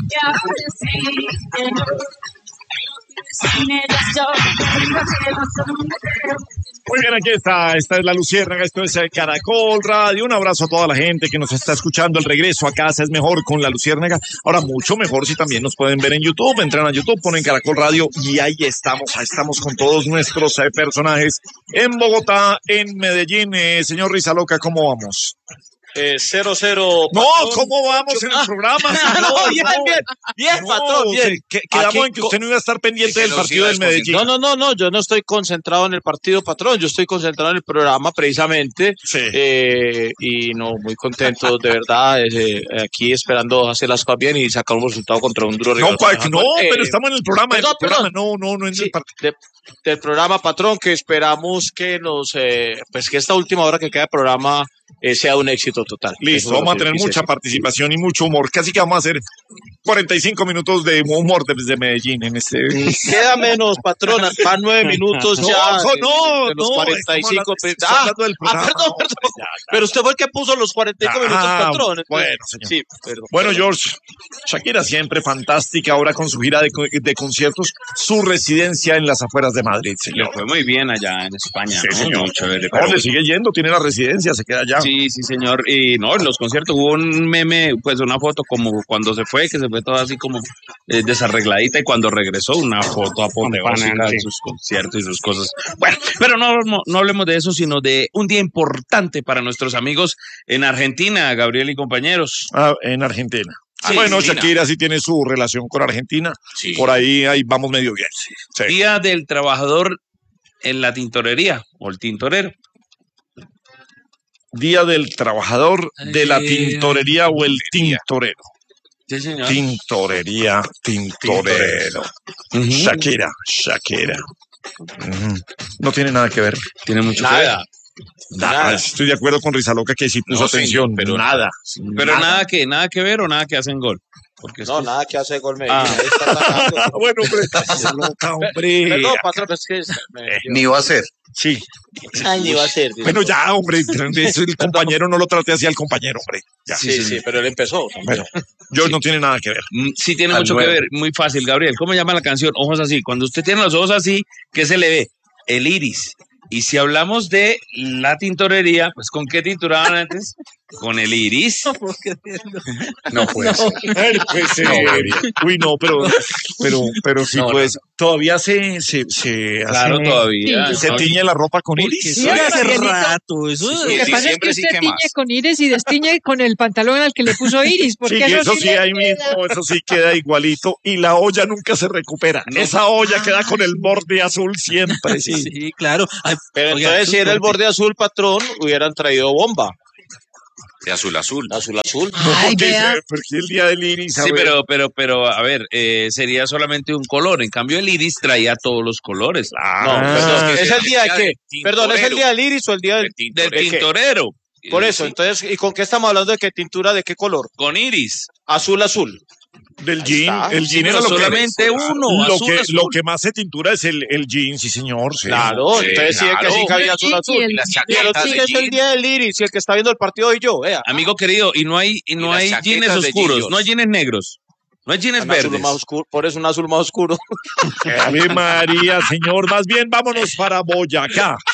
Muy bien, aquí está. Esta es La Luciérnaga, esto es Caracol Radio. Un abrazo a toda la gente que nos está escuchando. El regreso a casa es mejor con La Luciérnaga. Ahora, mucho mejor si también nos pueden ver en YouTube. Entran a YouTube, ponen Caracol Radio y ahí estamos. Ahí estamos con todos nuestros personajes en Bogotá, en Medellín. Señor Rizaloca, ¿cómo vamos? 0-0. No, ¿cómo vamos en el programa? No, bien, patrón, bien. Quedamos en que usted no iba a estar pendiente del partido del Medellín. No, yo no estoy concentrado en el partido, patrón, yo estoy concentrado en el programa precisamente. Sí. Y no, muy contento, de verdad, aquí esperando hacer las cosas bien y sacar un resultado contra un duro rival. Pero estamos en el programa. Perdón. No en el partido. Del programa, patrón, que esperamos que pues que esta última hora que queda de programa sea un éxito total. Listo, vamos a tener mucha participación y mucho humor. Casi que vamos a hacer 45 minutos de humor desde Medellín en este. Queda menos, patrón, van 9 minutos ya. No, los 45. Perdón. Pero usted fue el que puso los 45 minutos, patrón. Bueno, señor. Sí, perdón. Bueno, George, Shakira siempre fantástica, ahora con su gira de conciertos, su residencia en las afueras de Madrid, señor. Le fue muy bien allá en España, Sí, ¿no? señor. Muy chévere. ¿Dónde sigue yendo? Tiene la residencia, se queda allá. Sí, señor. Y no, en los conciertos hubo un meme, pues una foto como cuando se fue, que se fue toda así como desarregladita, y cuando regresó una foto apoteósica de sus conciertos y sus cosas. Bueno, pero no hablemos de eso, sino de un día importante para nuestros amigos en Argentina, Gabriel y compañeros. En Argentina. Sí, bueno, Argentina. Shakira sí tiene su relación con Argentina. Sí. Por ahí vamos medio bien. Sí. Día del Trabajador en la tintorería, o el tintorero. Día del Trabajador de la Tintorería o el Tintorero. Sí, señor. Tintorero. Ujú. Shakira. No tiene nada que ver. Tiene mucho Nada. Nada. Estoy de acuerdo con Rizaloca que sí puso atención, pero nada. Pero nada que ver o nada que hacen gol. Porque No, nada que hace gol Medellín. Ah. Ahí está atacando. Bueno, hombre. Perdón, patrón, es que Ni va a ser. Sí. Ay, ni va a ser. Bueno, ya, hombre, el compañero no lo trate así al compañero, hombre. Ya. Sí, pero él empezó. Bueno, George no tiene nada que ver. Sí tiene Al mucho nuevo. que ver, muy fácil, Gabriel. ¿Cómo llama la canción? Ojos así. Cuando usted tiene los ojos así, ¿qué se le ve? El iris. Y si hablamos de la tintorería, pues ¿con qué tinturaban antes? Con el iris. No puede ser. Uy, no, pero sí, No, pues todavía se Claro, hace- todavía. se tiñe la ropa con iris. Sí, hace rato. Eso Sí, lo que pasa es siempre que sí, usted ¿qué tiñe más? con iris y destiñe con el pantalón al que le puso iris. Porque Sí, eso sí, ahí mismo, eso sí queda igualito. Y la olla nunca se recupera. No. Esa olla queda con el borde azul siempre, sí. Sí, claro. Ay, Pero oiga, entonces, si era el borde azul, patrón, hubieran traído bomba. De azul a azul. Azul. Ay, Porque vea. porque el día del iris. a Sí, ver. pero, a ver, sería solamente un color. En cambio, el iris traía todos los colores. No, perdón. ¿Es el día de qué? Perdón, ¿es el día del iris o el día del Del qué? tintorero. Por eso, Sí, entonces, ¿y con qué estamos hablando de qué tintura, de qué color? con iris. Azul. Del Ahí jean. está. El Sí, jean pero era lo solamente que, uno, lo azul, que, azul. lo que más se tintura es el jean, sí, señor. Sí. Claro, Sí, entonces sí es que claro. sí cabía azul. Y el- Y el otro de sí es el jean. día del iris y el que está viendo el partido hoy yo, vea. Amigo querido, y no hay las jeans chaquetas de oscuros, Gillos. no hay jeans negros, no hay jeans Un azul verdes. más oscuro, por eso un azul más oscuro. Ave María, señor. Más bien, vámonos para Boyacá.